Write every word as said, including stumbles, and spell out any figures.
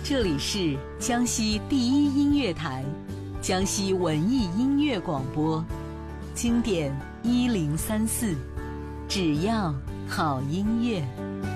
这里是江西第一音乐台，江西文艺音乐广播，经典一零三四，只要好音乐。